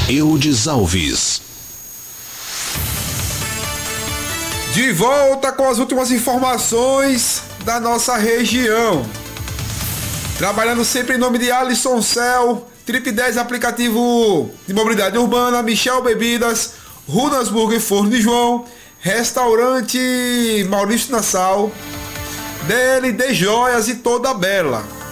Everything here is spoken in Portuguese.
Eudes Alves. De volta com as últimas informações da nossa região. Trabalhando sempre em nome de Alisson Cel, Trip 10 aplicativo de mobilidade urbana, Michel Bebidas, Runasburg e Forno de João, Restaurante Maurício Nassau, DLD Joias e Toda Bela.